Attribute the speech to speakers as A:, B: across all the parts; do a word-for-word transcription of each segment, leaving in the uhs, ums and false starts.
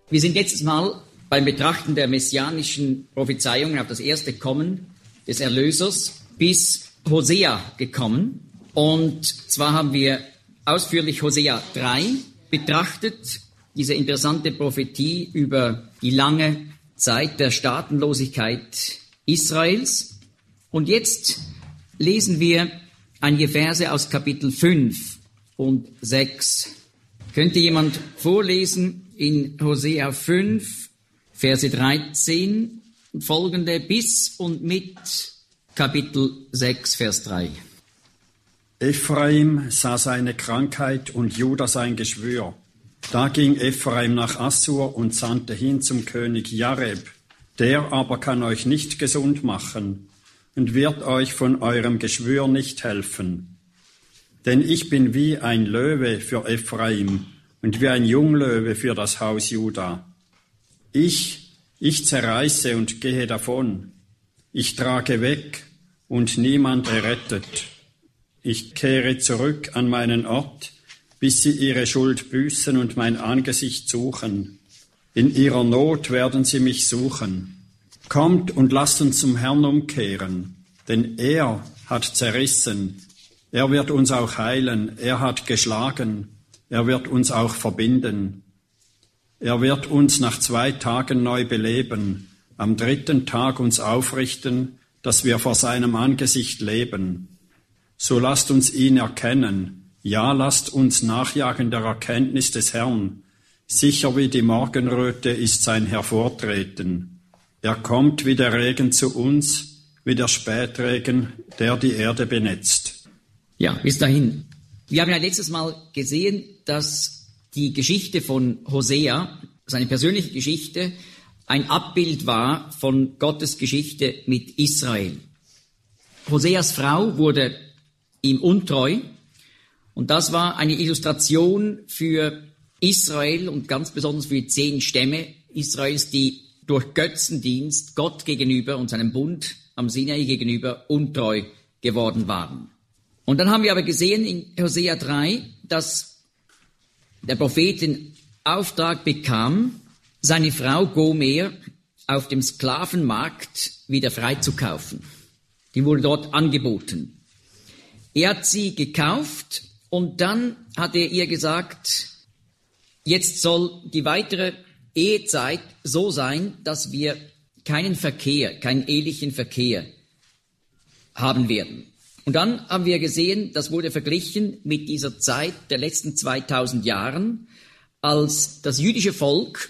A: Wir sind letztes Mal beim Betrachten der messianischen Prophezeiungen auf das erste Kommen des Erlösers bis Hosea gekommen. Und zwar haben wir ausführlich Hosea drei betrachtet, diese interessante Prophetie über die lange Zeit der Staatenlosigkeit Israels. Und jetzt lesen wir einige Verse aus Kapitel fünf und sechs. Könnte jemand vorlesen in Hosea fünf, Verse dreizehn und folgende bis und mit Kapitel sechs, Vers drei.
B: Ephraim sah seine Krankheit und Juda sein Geschwür. Da ging Ephraim nach Assur und sandte hin zum König Jareb. Der aber kann euch nicht gesund machen und wird euch von eurem Geschwür nicht helfen. Denn ich bin wie ein Löwe für Ephraim und wie ein Junglöwe für das Haus Juda. Ich, ich zerreiße und gehe davon. Ich trage weg und niemand errettet. Ich kehre zurück an meinen Ort, bis sie ihre Schuld büßen und mein Angesicht suchen. In ihrer Not werden sie mich suchen. Kommt und lasst uns zum Herrn umkehren, denn er hat zerrissen. Er wird uns auch heilen, er hat geschlagen, er wird uns auch verbinden. Er wird uns nach zwei Tagen neu beleben, am dritten Tag uns aufrichten, dass wir vor seinem Angesicht leben. So lasst uns ihn erkennen. Ja, lasst uns nachjagen der Erkenntnis des Herrn. Sicher wie die Morgenröte ist sein Hervortreten. Er kommt wie der Regen zu uns, wie der Spätregen, der die Erde benetzt.
A: Ja, bis dahin. Wir haben ja letztes Mal gesehen, dass die Geschichte von Hosea, seine persönliche Geschichte, ein Abbild war von Gottes Geschichte mit Israel. Hoseas Frau wurde ihm untreu. Und das war eine Illustration für Israel und ganz besonders für die zehn Stämme Israels, die durch Götzendienst Gott gegenüber und seinem Bund am Sinai gegenüber untreu geworden waren. Und dann haben wir aber gesehen in Hosea drei, dass der Prophet den Auftrag bekam, seine Frau Gomer auf dem Sklavenmarkt wieder freizukaufen. Die wurde dort angeboten. Er hat sie gekauft. Und dann hat er ihr gesagt, jetzt soll die weitere Ehezeit so sein, dass wir keinen Verkehr, keinen ehelichen Verkehr haben werden. Und dann haben wir gesehen, das wurde verglichen mit dieser Zeit der letzten zweitausend Jahren, als das jüdische Volk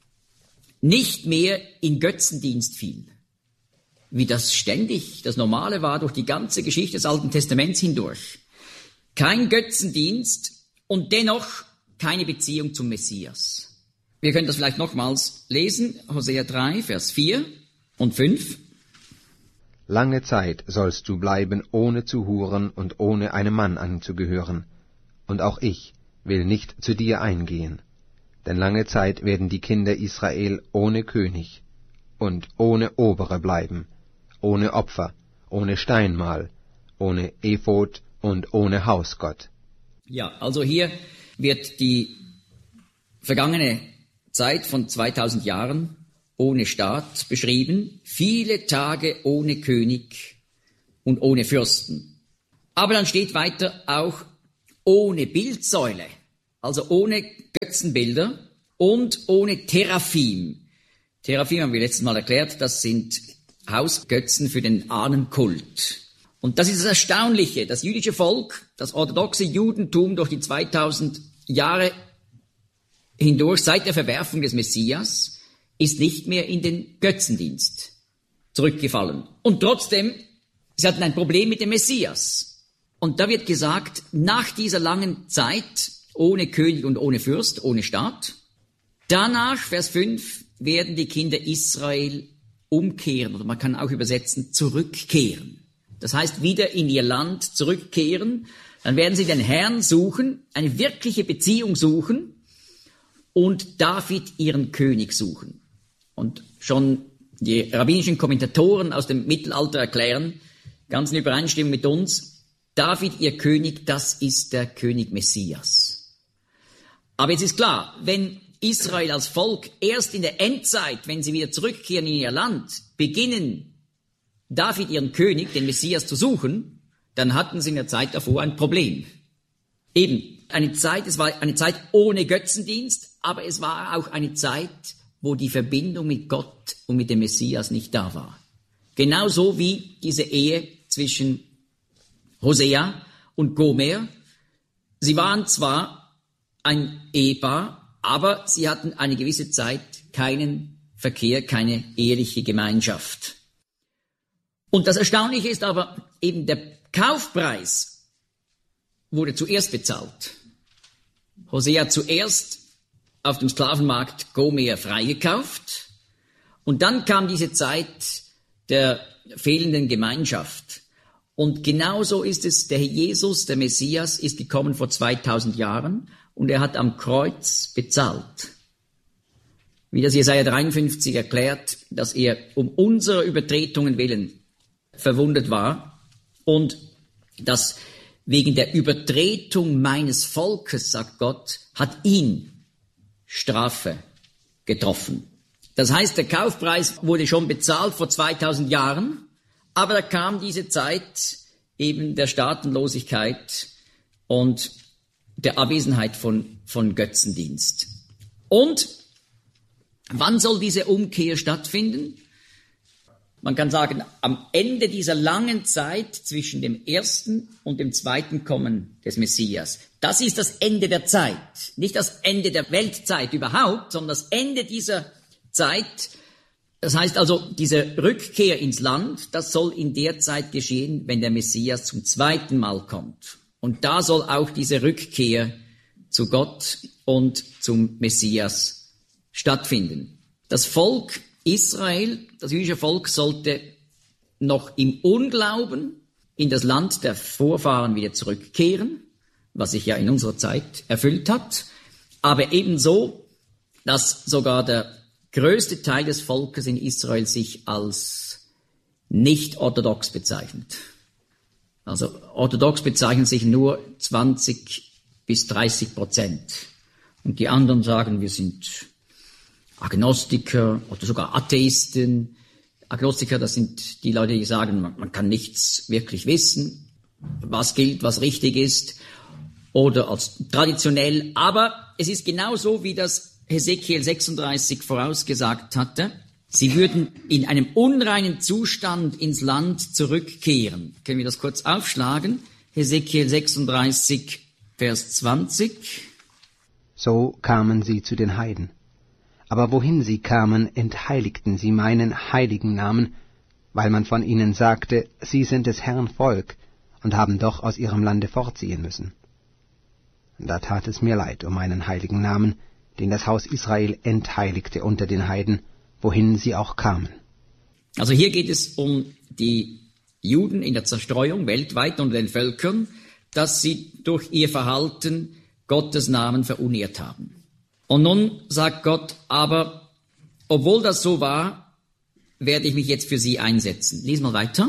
A: nicht mehr in Götzendienst fiel, wie das ständig das Normale war durch die ganze Geschichte des Alten Testaments hindurch. Kein Götzendienst und dennoch keine Beziehung zum Messias. Wir können das vielleicht nochmals lesen, Hosea drei, Vers vier und fünf.
C: Lange Zeit sollst du bleiben, ohne zu huren und ohne einem Mann anzugehören. Und auch ich will nicht zu dir eingehen. Denn lange Zeit werden die Kinder Israel ohne König und ohne Obere bleiben, ohne Opfer, ohne Steinmal, ohne Ephod und ohne Hausgott.
A: Ja, also hier wird die vergangene Zeit von zweitausend Jahren ohne Staat beschrieben, viele Tage ohne König und ohne Fürsten. Aber dann steht weiter auch ohne Bildsäule, also ohne Götzenbilder und ohne Teraphim. Teraphim haben wir letztes Mal erklärt, das sind Hausgötzen für den Ahnenkult. Und das ist das Erstaunliche, das jüdische Volk, das orthodoxe Judentum durch die zweitausend Jahre hindurch, seit der Verwerfung des Messias, ist nicht mehr in den Götzendienst zurückgefallen. Und trotzdem, sie hatten ein Problem mit dem Messias. Und da wird gesagt, nach dieser langen Zeit, ohne König und ohne Fürst, ohne Staat, danach, Vers fünf, werden die Kinder Israel umkehren, oder man kann auch übersetzen, zurückkehren. Das heißt, wieder in ihr Land zurückkehren. Dann werden sie den Herrn suchen, eine wirkliche Beziehung suchen und David ihren König suchen. Und schon die rabbinischen Kommentatoren aus dem Mittelalter erklären, ganz in Übereinstimmung mit uns, David, ihr König, das ist der König Messias. Aber jetzt ist klar, wenn Israel als Volk erst in der Endzeit, wenn sie wieder zurückkehren in ihr Land, beginnen, David ihren König, den Messias, zu suchen, dann hatten sie in der Zeit davor ein Problem. Eben, eine Zeit, es war eine Zeit ohne Götzendienst, aber es war auch eine Zeit, wo die Verbindung mit Gott und mit dem Messias nicht da war. Genauso wie diese Ehe zwischen Hosea und Gomer. Sie waren zwar ein Ehepaar, aber sie hatten eine gewisse Zeit keinen Verkehr, keine eheliche Gemeinschaft. Und das Erstaunliche ist aber eben, der Kaufpreis wurde zuerst bezahlt. Hosea zuerst auf dem Sklavenmarkt Gomer freigekauft und dann kam diese Zeit der fehlenden Gemeinschaft. Und genauso ist es, der Herr Jesus, der Messias, ist gekommen vor zweitausend Jahren und er hat am Kreuz bezahlt. Wie das Jesaja dreiundfünfzig erklärt, dass er um unserer Übertretungen willen verwundet war und dass wegen der Übertretung meines Volkes, sagt Gott, hat ihn Strafe getroffen. Das heißt, der Kaufpreis wurde schon bezahlt vor zweitausend Jahren, aber da kam diese Zeit eben der Staatenlosigkeit und der Abwesenheit von, von Götzendienst. Und wann soll diese Umkehr stattfinden? Man kann sagen, am Ende dieser langen Zeit zwischen dem ersten und dem zweiten Kommen des Messias. Das ist das Ende der Zeit. Nicht das Ende der Weltzeit überhaupt, sondern das Ende dieser Zeit. Das heißt also, diese Rückkehr ins Land, das soll in der Zeit geschehen, wenn der Messias zum zweiten Mal kommt. Und da soll auch diese Rückkehr zu Gott und zum Messias stattfinden. Das Volk Israel, das jüdische Volk, sollte noch im Unglauben in das Land der Vorfahren wieder zurückkehren, was sich ja in unserer Zeit erfüllt hat, aber ebenso, dass sogar der größte Teil des Volkes in Israel sich als nicht orthodox bezeichnet. Also orthodox bezeichnen sich nur zwanzig bis dreißig Prozent. Und die anderen sagen, wir sind Agnostiker oder sogar Atheisten. Agnostiker, das sind die Leute, die sagen, man, man kann nichts wirklich wissen, was gilt, was richtig ist, oder als traditionell. Aber es ist genauso, wie das Hesekiel sechsunddreißig vorausgesagt hatte. Sie würden in einem unreinen Zustand ins Land zurückkehren. Können wir das kurz aufschlagen? Hesekiel sechsunddreißig, Vers zwanzig.
C: So kamen sie zu den Heiden. Aber wohin sie kamen, entheiligten sie meinen heiligen Namen, weil man von ihnen sagte, sie sind des Herrn Volk und haben doch aus ihrem Lande fortziehen müssen. Da tat es mir leid um meinen heiligen Namen, den das Haus Israel entheiligte unter den Heiden, wohin sie auch kamen.
A: Also hier geht es um die Juden in der Zerstreuung weltweit unter den Völkern, dass sie durch ihr Verhalten Gottes Namen verunehrt haben. Und nun sagt Gott, aber obwohl das so war, werde ich mich jetzt für sie einsetzen. Lies mal weiter.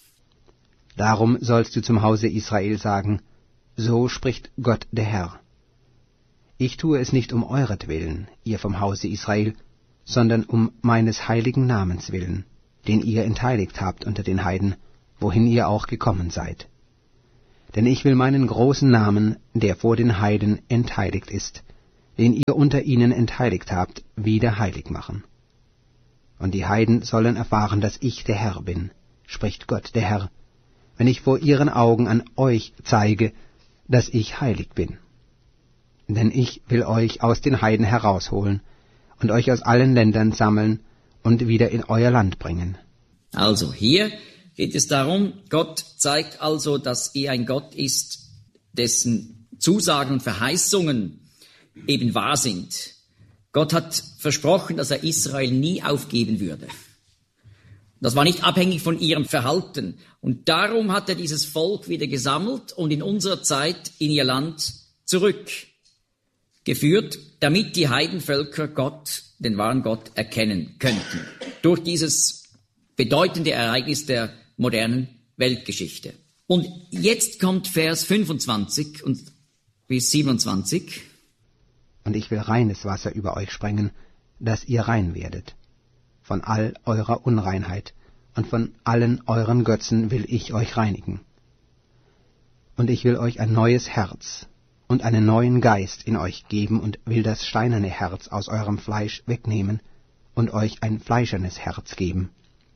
C: Darum sollst du zum Hause Israel sagen, so spricht Gott der Herr. Ich tue es nicht um euretwillen, ihr vom Hause Israel, sondern um meines heiligen Namens willen, den ihr entheiligt habt unter den Heiden, wohin ihr auch gekommen seid. Denn ich will meinen großen Namen, der vor den Heiden entheiligt ist, den ihr unter ihnen entheiligt habt, wieder heilig machen. Und die Heiden sollen erfahren, dass ich der Herr bin, spricht Gott der Herr, wenn ich vor ihren Augen an euch zeige, dass ich heilig bin. Denn ich will euch aus den Heiden herausholen und euch aus allen Ländern sammeln und wieder in euer Land bringen.
A: Also hier geht es darum, Gott zeigt also, dass er ein Gott ist, dessen Zusagen und Verheißungen eben wahr sind. Gott hat versprochen, dass er Israel nie aufgeben würde. Das war nicht abhängig von ihrem Verhalten. Und darum hat er dieses Volk wieder gesammelt und in unserer Zeit in ihr Land zurückgeführt, damit die Heidenvölker Gott, den wahren Gott, erkennen könnten. Durch dieses bedeutende Ereignis der modernen Weltgeschichte. Und jetzt kommt Vers fünfundzwanzig und bis siebenundzwanzig.
C: und ich will reines Wasser über euch sprengen, dass ihr rein werdet. Von all eurer Unreinheit und von allen euren Götzen will ich euch reinigen. Und ich will euch ein neues Herz und einen neuen Geist in euch geben und will das steinerne Herz aus eurem Fleisch wegnehmen und euch ein fleischernes Herz geben.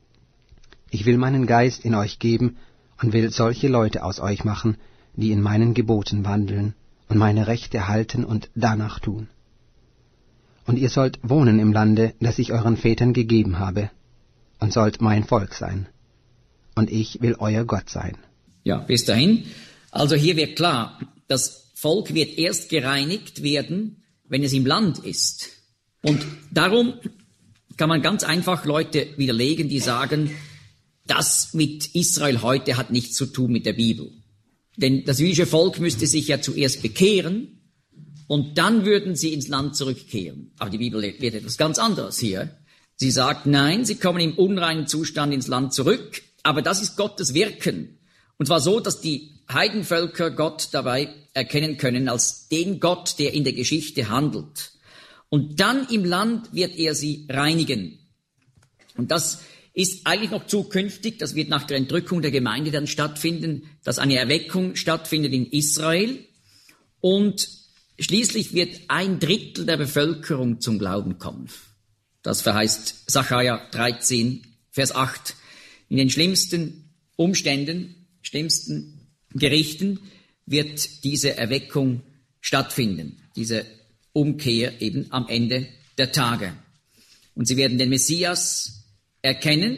C: Ich will meinen Geist in euch geben und will solche Leute aus euch machen, die in meinen Geboten wandeln und meine Rechte halten und danach tun. Und ihr sollt wohnen im Lande, das ich euren Vätern gegeben habe, und sollt mein Volk sein. Und ich will euer Gott sein.
A: Ja, bis dahin. Also hier wird klar, das Volk wird erst gereinigt werden, wenn es im Land ist. Und darum kann man ganz einfach Leute widerlegen, die sagen, das mit Israel heute hat nichts zu tun mit der Bibel. Denn das jüdische Volk müsste sich ja zuerst bekehren und dann würden sie ins Land zurückkehren. Aber die Bibel lehrt etwas ganz anderes hier. Sie sagt, nein, sie kommen im unreinen Zustand ins Land zurück, aber das ist Gottes Wirken. Und zwar so, dass die Heidenvölker Gott dabei erkennen können als den Gott, der in der Geschichte handelt. Und dann im Land wird er sie reinigen. Und das ist eigentlich noch zukünftig, das wird nach der Entrückung der Gemeinde dann stattfinden, dass eine Erweckung stattfindet in Israel und schließlich wird ein Drittel der Bevölkerung zum Glauben kommen. Das verheißt Sacharja dreizehn, Vers acht. In den schlimmsten Umständen, schlimmsten Gerichten wird diese Erweckung stattfinden, diese Umkehr eben am Ende der Tage. Und sie werden den Messias erkennen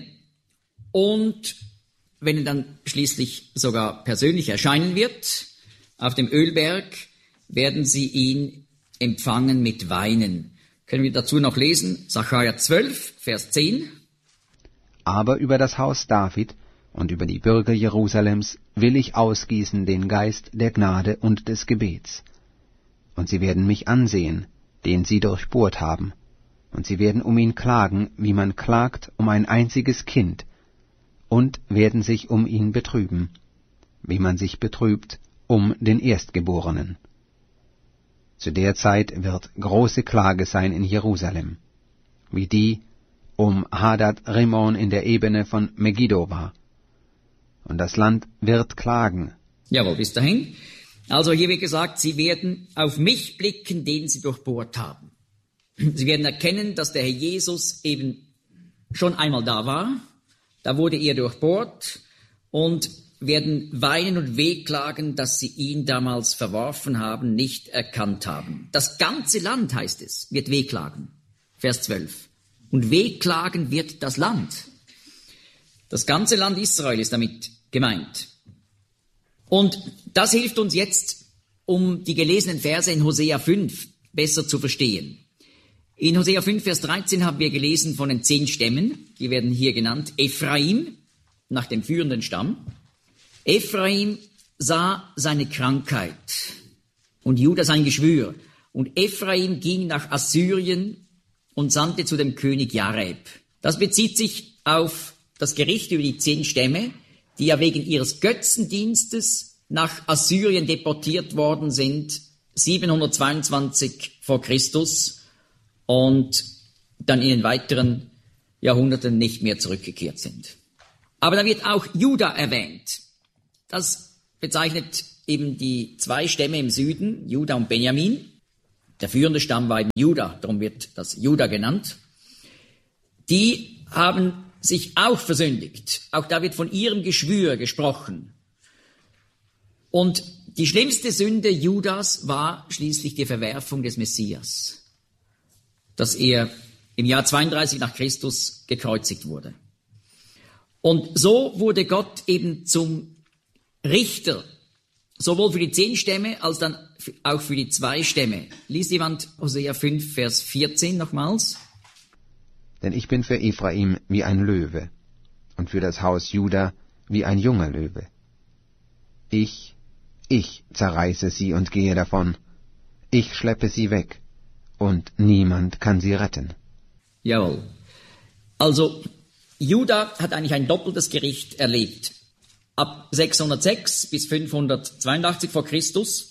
A: und wenn er dann schließlich sogar persönlich erscheinen wird, auf dem Ölberg, werden sie ihn empfangen mit Weinen. Können wir dazu noch lesen? Sacharja zwölf, Vers zehn.
C: Aber über das Haus David und über die Bürger Jerusalems will ich ausgießen den Geist der Gnade und des Gebets. Und sie werden mich ansehen, den sie durchbohrt haben, und sie werden um ihn klagen, wie man klagt um ein einziges Kind, und werden sich um ihn betrüben, wie man sich betrübt um den Erstgeborenen. Zu der Zeit wird große Klage sein in Jerusalem, wie die um Hadad Rimon in der Ebene von Megiddo war. Und das Land wird klagen.
A: Jawohl, bis dahin. Also hier wird gesagt, sie werden auf mich blicken, den sie durchbohrt haben. Sie werden erkennen, dass der Herr Jesus eben schon einmal da war. Da wurde er durchbohrt und werden weinen und wehklagen, dass sie ihn damals verworfen haben, nicht erkannt haben. Das ganze Land, heißt es, wird wehklagen. Vers zwölf. Und wehklagen wird das Land. Das ganze Land Israel ist damit gemeint. Und das hilft uns jetzt, um die gelesenen Verse in Hosea fünf besser zu verstehen. In Hosea fünf, Vers dreizehn haben wir gelesen von den zehn Stämmen, die werden hier genannt, Ephraim, nach dem führenden Stamm. Ephraim sah seine Krankheit und Juda sein Geschwür. Und Ephraim ging nach Assyrien und sandte zu dem König Jareb. Das bezieht sich auf das Gericht über die zehn Stämme, die ja wegen ihres Götzendienstes nach Assyrien deportiert worden sind, siebenhundertzweiundzwanzig vor Christus, und dann in den weiteren Jahrhunderten nicht mehr zurückgekehrt sind. Aber da wird auch Juda erwähnt. Das bezeichnet eben die zwei Stämme im Süden, Juda und Benjamin. Der führende Stamm war eben Juda, darum wird das Juda genannt. Die haben sich auch versündigt. Auch da wird von ihrem Geschwür gesprochen. Und die schlimmste Sünde Judas war schließlich die Verwerfung des Messias, dass er im Jahr zweiunddreißig nach Christus gekreuzigt wurde. Und so wurde Gott eben zum Richter, sowohl für die zehn Stämme als dann auch für die zwei Stämme. Liest jemand Hosea fünf, Vers vierzehn nochmals?
C: Denn ich bin für Ephraim wie ein Löwe und für das Haus Juda wie ein junger Löwe. Ich, ich zerreiße sie und gehe davon. Ich schleppe sie weg und niemand kann sie retten.
A: Jawohl. Also, Juda hat eigentlich ein doppeltes Gericht erlebt. Ab sechshundertsechs bis fünfhundertzweiundachtzig vor Christus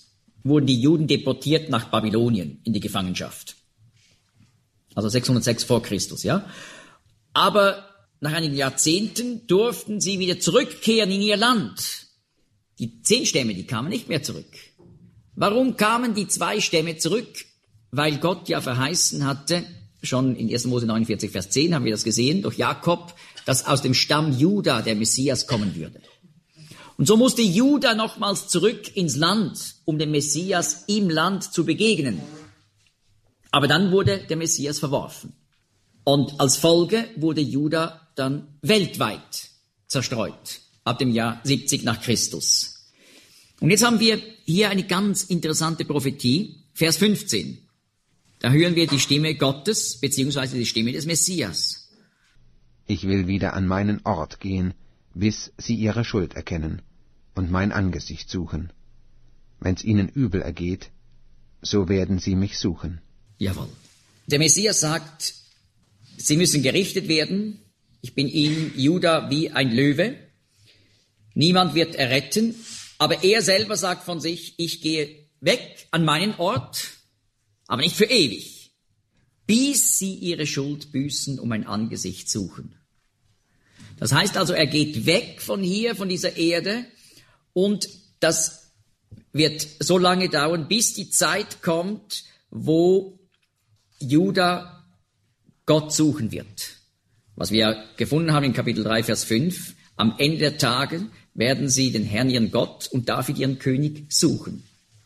A: wurden die Juden deportiert nach Babylonien in die Gefangenschaft. Also sechshundertsechs vor Christus, ja. Aber nach einigen Jahrzehnten durften sie wieder zurückkehren in ihr Land. Die zehn Stämme, die kamen nicht mehr zurück. Warum kamen die zwei Stämme zurück? Weil Gott ja verheißen hatte, schon in erster Mose neunundvierzig, Vers zehn haben wir das gesehen, durch Jakob, dass aus dem Stamm Juda der Messias kommen würde. Und so musste Juda nochmals zurück ins Land, um dem Messias im Land zu begegnen. Aber dann wurde der Messias verworfen. Und als Folge wurde Juda dann weltweit zerstreut, ab dem Jahr siebzig nach Christus. Und jetzt haben wir hier eine ganz interessante Prophetie, Vers fünfzehn. Da hören wir die Stimme Gottes, beziehungsweise die Stimme des Messias.
C: Ich will wieder an meinen Ort gehen, bis sie ihre Schuld erkennen und mein Angesicht suchen. Wenn's ihnen übel ergeht, so werden sie mich suchen.
A: Jawohl. Der Messias sagt, sie müssen gerichtet werden. Ich bin ihnen, Juda, wie ein Löwe. Niemand wird erretten. Aber er selber sagt von sich, ich gehe weg an meinen Ort, aber nicht für ewig, bis sie ihre Schuld büßen und mein Angesicht suchen. Das heißt also, er geht weg von hier, von dieser Erde, und das wird so lange dauern, bis die Zeit kommt, wo Juda Gott suchen wird. Was wir gefunden haben in Kapitel drei, Vers fünf, am Ende der Tage werden sie den Herrn, ihren Gott, und David, ihren König, suchen.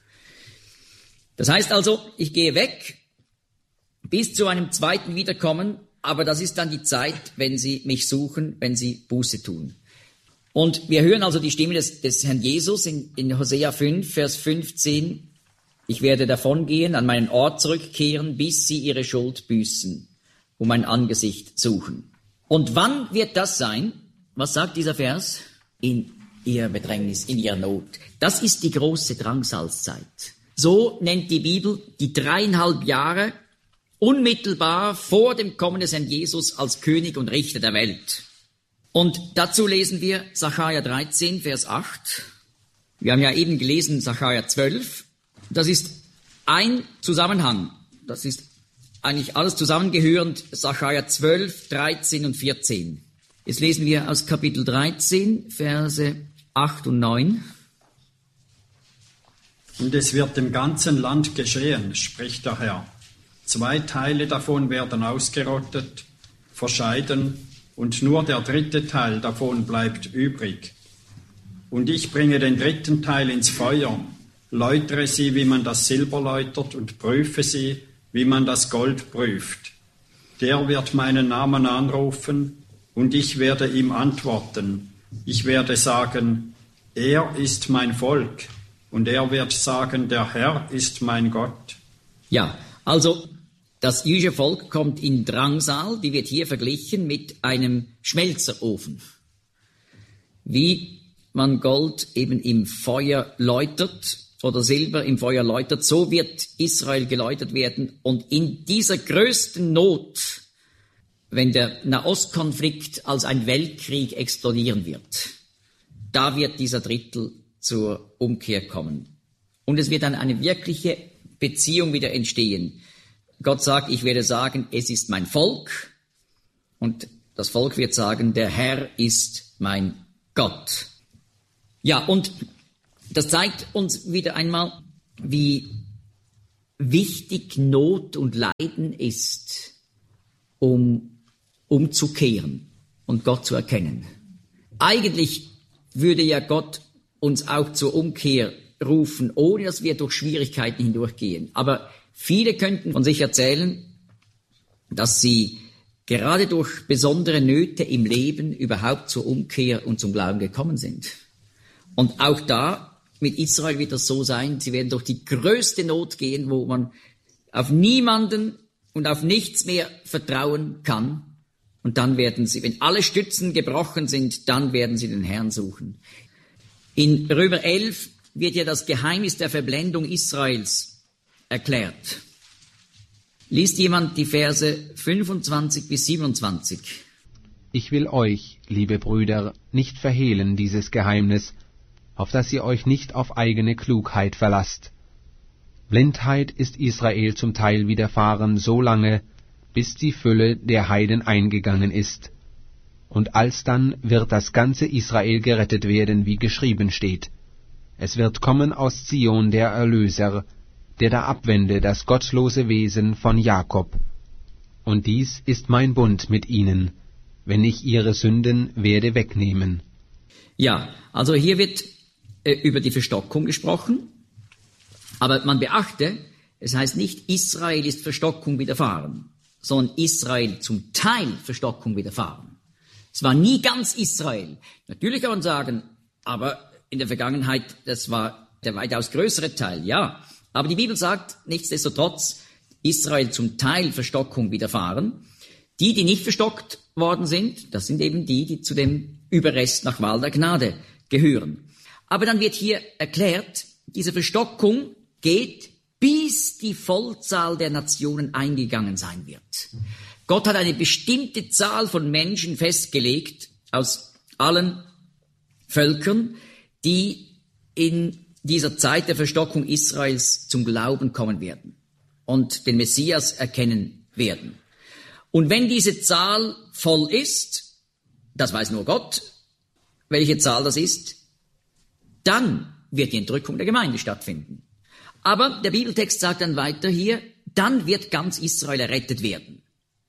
A: Das heißt also, ich gehe weg bis zu einem zweiten Wiederkommen, aber das ist dann die Zeit, wenn sie mich suchen, wenn sie Buße tun. Und wir hören also die Stimme des, des Herrn Jesus in, in Hosea fünf, Vers fünfzehn. Ich werde davongehen, an meinen Ort zurückkehren, bis sie ihre Schuld büßen, um mein Angesicht suchen. Und wann wird das sein? Was sagt dieser Vers? In ihrer Bedrängnis, in ihrer Not. Das ist die große Drangsalzzeit. So nennt die Bibel die dreieinhalb Jahre unmittelbar vor dem Kommen des Herrn Jesus als König und Richter der Welt. Und dazu lesen wir Sacharja dreizehn, Vers acht. Wir haben ja eben gelesen Sacharja zwölf. Das ist ein Zusammenhang. Das ist eigentlich alles zusammengehörend, Sacharja zwölf, dreizehn und vierzehn. Jetzt lesen wir aus Kapitel dreizehn, Verse acht und neun.
B: Und es wird im ganzen Land geschehen, spricht der Herr. Zwei Teile davon werden ausgerottet, verscheiden, und nur der dritte Teil davon bleibt übrig. Und ich bringe den dritten Teil ins Feuer, läutere sie, wie man das Silber läutert, und prüfe sie, wie man das Gold prüft. Der wird meinen Namen anrufen, und ich werde ihm antworten. Ich werde sagen, er ist mein Volk, und er wird sagen, der Herr ist mein Gott.
A: Ja, also das jüdische Volk kommt in Drangsal, die wird hier verglichen mit einem Schmelzerofen. Wie man Gold eben im Feuer läutert oder Silber im Feuer läutert, so wird Israel geläutert werden. Und in dieser größten Not, wenn der Nahostkonflikt als ein Weltkrieg explodieren wird, da wird dieser Drittel zur Umkehr kommen. Und es wird dann eine wirkliche Beziehung wieder entstehen. Gott sagt, ich werde sagen, es ist mein Volk. Und das Volk wird sagen, der Herr ist mein Gott. Ja, und das zeigt uns wieder einmal, wie wichtig Not und Leiden ist, um umzukehren und Gott zu erkennen. Eigentlich würde ja Gott uns auch zur Umkehr rufen, ohne dass wir durch Schwierigkeiten hindurchgehen. Aber viele könnten von sich erzählen, dass sie gerade durch besondere Nöte im Leben überhaupt zur Umkehr und zum Glauben gekommen sind. Und auch da, mit Israel wird das so sein, sie werden durch die größte Not gehen, wo man auf niemanden und auf nichts mehr vertrauen kann. Und dann werden sie, wenn alle Stützen gebrochen sind, dann werden sie den Herrn suchen. In Römer elf wird ja das Geheimnis der Verblendung Israels erklärt. Liest jemand die Verse fünfundzwanzig bis siebenundzwanzig?
C: Ich will euch, liebe Brüder, nicht verhehlen dieses Geheimnis, auf dass ihr euch nicht auf eigene Klugheit verlasst, Blindheit ist Israel zum Teil widerfahren so lange, bis die Fülle der Heiden eingegangen ist. Und alsdann wird das ganze Israel gerettet werden, wie geschrieben steht. Es wird kommen aus Zion der Erlöser, der da abwende das gottlose Wesen von Jakob. Und dies ist mein Bund mit ihnen, wenn ich ihre Sünden werde wegnehmen.
A: Ja, also hier wird äh, über die Verstockung gesprochen, aber man beachte, es heißt nicht, Israel ist Verstockung widerfahren, sondern Israel zum Teil Verstockung widerfahren. Es war nie ganz Israel. Natürlich kann man sagen, aber in der Vergangenheit, das war der weitaus größere Teil, ja. Aber die Bibel sagt, nichtsdestotrotz, Israel zum Teil Verstockung widerfahren. Die, die nicht verstockt worden sind, das sind eben die, die zu dem Überrest nach Wahl der Gnade gehören. Aber dann wird hier erklärt, diese Verstockung geht, bis die Vollzahl der Nationen eingegangen sein wird. Gott hat eine bestimmte Zahl von Menschen festgelegt, aus allen Völkern, die in dieser Zeit der Verstockung Israels zum Glauben kommen werden und den Messias erkennen werden. Und wenn diese Zahl voll ist, das weiß nur Gott, welche Zahl das ist, dann wird die Entrückung der Gemeinde stattfinden. Aber der Bibeltext sagt dann weiter hier, dann wird ganz Israel errettet werden.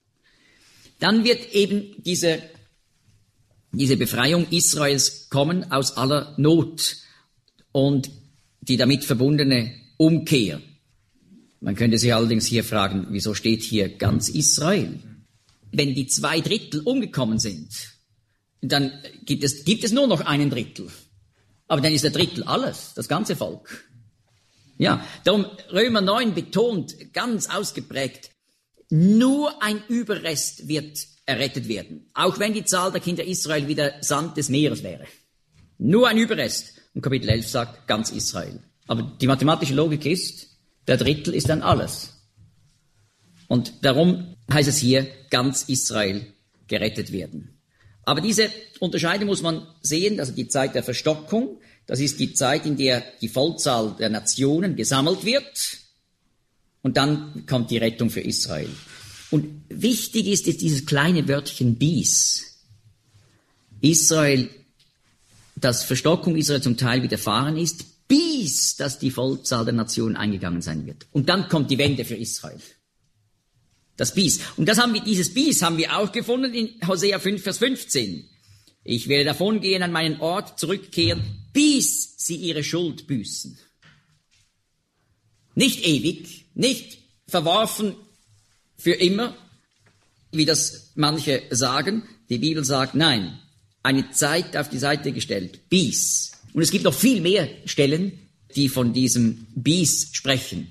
A: Dann wird eben diese, diese Befreiung Israels kommen aus aller Not und die damit verbundene Umkehr. Man könnte sich allerdings hier fragen, wieso steht hier ganz Israel? Wenn die zwei Drittel umgekommen sind, dann gibt es, gibt es nur noch einen Drittel. Aber dann ist der Drittel alles, das ganze Volk. Ja, darum Römer neun betont ganz ausgeprägt, nur ein Überrest wird errettet werden. Auch wenn die Zahl der Kinder Israel wie der Sand des Meeres wäre. Nur ein Überrest. Und Kapitel elf sagt ganz Israel. Aber die mathematische Logik ist, der Drittel ist dann alles. Und darum heißt es hier, ganz Israel gerettet werden. Aber diese Unterscheidung muss man sehen, also die Zeit der Verstockung, das ist die Zeit, in der die Vollzahl der Nationen gesammelt wird und dann kommt die Rettung für Israel. Und wichtig ist jetzt dieses kleine Wörtchen bis. Israel, dass Verstockung Israel zum Teil widerfahren ist, bis dass die Vollzahl der Nationen eingegangen sein wird. Und dann kommt die Wende für Israel. Das Bis. Und das haben wir, dieses Bis haben wir auch gefunden in Hosea fünf, Vers fünfzehn. Ich werde davongehen, an meinen Ort zurückkehren, bis sie ihre Schuld büßen. Nicht ewig, nicht verworfen für immer, wie das manche sagen. Die Bibel sagt, nein, eine Zeit auf die Seite gestellt, bis. Und es gibt noch viel mehr Stellen, die von diesem bis sprechen.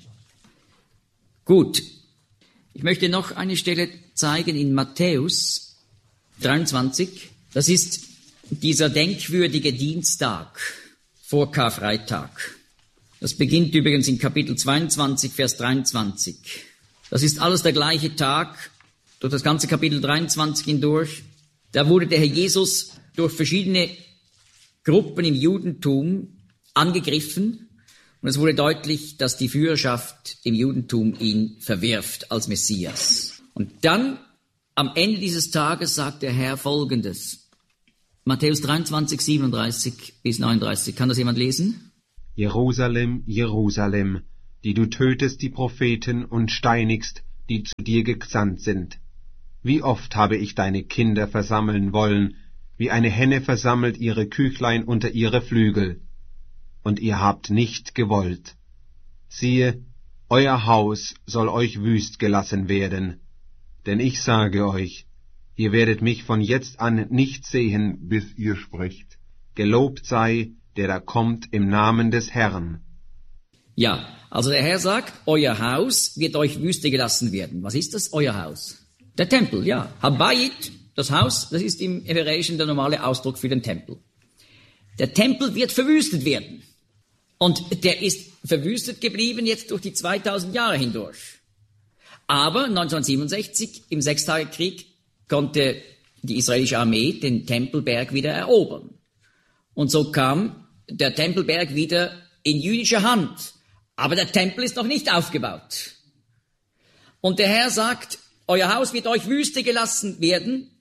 A: Gut. Ich möchte noch eine Stelle zeigen in Matthäus dreiundzwanzig. Das ist dieser denkwürdige Dienstag vor Karfreitag. Das beginnt übrigens in Kapitel zweiundzwanzig, Vers dreiundzwanzig. Das ist alles der gleiche Tag, durch das ganze Kapitel dreiundzwanzig hindurch. Da wurde der Herr Jesus durch verschiedene Gruppen im Judentum angegriffen. Und es wurde deutlich, dass die Führerschaft im Judentum ihn verwirft als Messias. Und dann, am Ende dieses Tages, sagt der Herr Folgendes. Matthäus dreiundzwanzig, siebenunddreißig bis neununddreißig. Kann das jemand lesen?
C: Jerusalem, Jerusalem, die du tötest die Propheten und steinigst, die zu dir gesandt sind. Wie oft habe ich deine Kinder versammeln wollen, wie eine Henne versammelt ihre Küchlein unter ihre Flügel. Und ihr habt nicht gewollt. Siehe, euer Haus soll euch wüst gelassen werden. Denn ich sage euch, ihr werdet mich von jetzt an nicht sehen, bis ihr sprecht. Gelobt sei, der da kommt im Namen des Herrn.
A: Ja, also der Herr sagt, euer Haus wird euch wüste gelassen werden. Was ist das, euer Haus? Der Tempel, ja. Habayit, das Haus, das ist im Hebräischen der normale Ausdruck für den Tempel. Der Tempel wird verwüstet werden. Und der ist verwüstet geblieben jetzt durch die zweitausend Jahre hindurch. Aber neunzehnhundertsiebenundsechzig, im Sechstagekrieg, konnte die israelische Armee den Tempelberg wieder erobern. Und so kam der Tempelberg wieder in jüdischer Hand. Aber der Tempel ist noch nicht aufgebaut. Und der Herr sagt, euer Haus wird euch Wüste gelassen werden,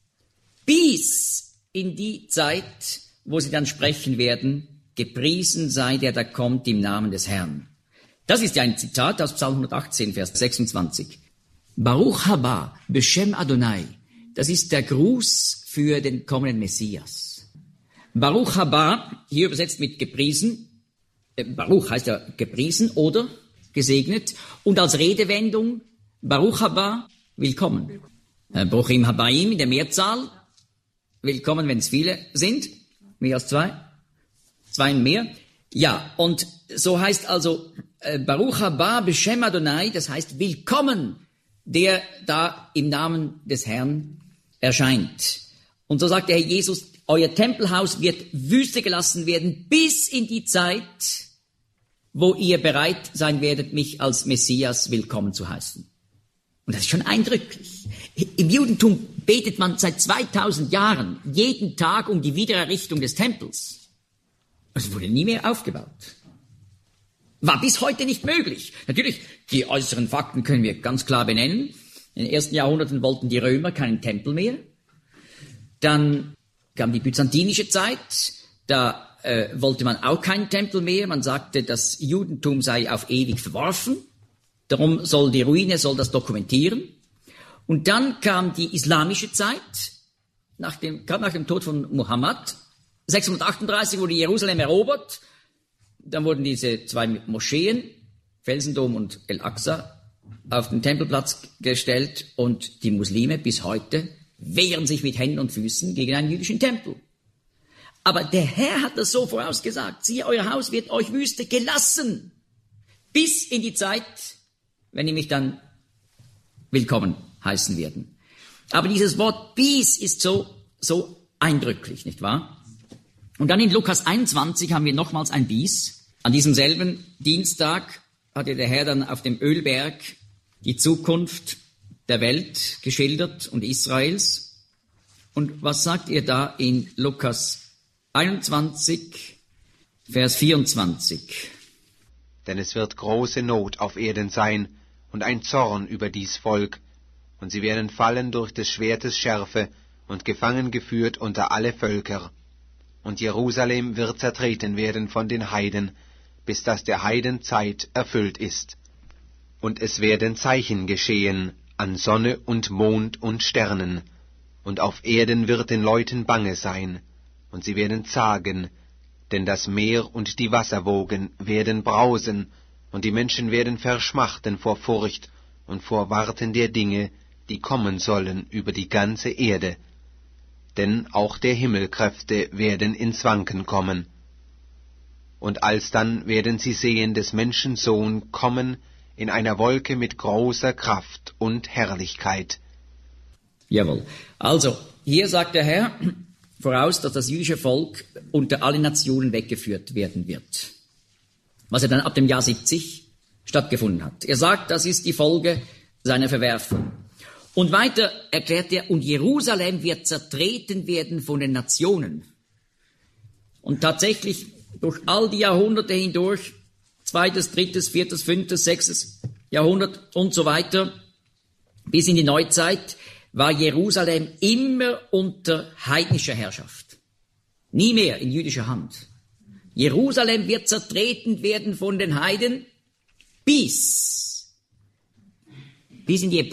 A: bis in die Zeit, wo sie dann sprechen werden, gepriesen sei der, der kommt im Namen des Herrn. Das ist ja ein Zitat aus Psalm hundertachtzehn, Vers sechsundzwanzig. Baruch haba, Beshem Adonai. Das ist der Gruß für den kommenden Messias. Baruch haba, hier übersetzt mit gepriesen. Baruch heißt ja gepriesen oder gesegnet. Und als Redewendung, Baruch haba, willkommen. Bruchim habaim in der Mehrzahl. Willkommen, wenn es viele sind. Mehr als zwei. Zwei und mehr. Ja, und so heißt also äh, Baruch haba Beshem Adonai, das heißt willkommen, der da im Namen des Herrn erscheint. Und so sagt der Herr Jesus, euer Tempelhaus wird Wüste gelassen werden bis in die Zeit, wo ihr bereit sein werdet, mich als Messias willkommen zu heißen. Und das ist schon eindrücklich. Im Judentum betet man seit zweitausend Jahren jeden Tag um die Wiedererrichtung des Tempels. Es wurde nie mehr aufgebaut. War bis heute nicht möglich. Natürlich, die äußeren Fakten können wir ganz klar benennen. In den ersten Jahrhunderten wollten die Römer keinen Tempel mehr. Dann kam die byzantinische Zeit. Da äh, wollte man auch keinen Tempel mehr. Man sagte, das Judentum sei auf ewig verworfen. Darum soll die Ruine soll das dokumentieren. Und dann kam die islamische Zeit, nach dem, gerade nach dem Tod von Muhammad. sechshundertachtunddreißig wurde Jerusalem erobert. Dann wurden diese zwei Moscheen, Felsendom und El-Aqsa, auf den Tempelplatz gestellt. Und die Muslime bis heute wehren sich mit Händen und Füßen gegen einen jüdischen Tempel. Aber der Herr hat das so vorausgesagt. Siehe, euer Haus wird euch Wüste gelassen. Bis in die Zeit, wenn ihr mich dann willkommen heißen werden. Aber dieses Wort bis ist so, so eindrücklich, nicht wahr? Und dann in Lukas einundzwanzig haben wir nochmals ein Bis. An diesem selben Dienstag hatte der Herr dann auf dem Ölberg die Zukunft der Welt geschildert und Israels. Und was sagt ihr da in Lukas einundzwanzig, Vers vierundzwanzig?
C: Denn es wird große Not auf Erden sein und ein Zorn über dies Volk, und sie werden fallen durch des Schwertes Schärfe und gefangen geführt unter alle Völker. Und Jerusalem wird zertreten werden von den Heiden, bis dass der Heiden Zeit erfüllt ist. Und es werden Zeichen geschehen an Sonne und Mond und Sternen, und auf Erden wird den Leuten bange sein, und sie werden zagen, denn das Meer und die Wasserwogen werden brausen, und die Menschen werden verschmachten vor Furcht und vor Warten der Dinge, die kommen sollen über die ganze Erde. Denn auch der Himmelkräfte werden ins Wanken kommen. Und alsdann werden sie sehen des Menschen Sohn kommen in einer Wolke mit großer Kraft und Herrlichkeit.
A: Jawohl. Also, hier sagt der Herr voraus, dass das jüdische Volk unter alle Nationen weggeführt werden wird. Was ja dann ab dem Jahr siebzig stattgefunden hat. Er sagt, das ist die Folge seiner Verwerfung. Und weiter erklärt er, und Jerusalem wird zertreten werden von den Nationen. Und tatsächlich durch all die Jahrhunderte hindurch, zweites, drittes, viertes, fünftes, sechstes Jahrhundert und so weiter, bis in die Neuzeit, war Jerusalem immer unter heidnischer Herrschaft. Nie mehr in jüdischer Hand. Jerusalem wird zertreten werden von den Heiden bis, bis in die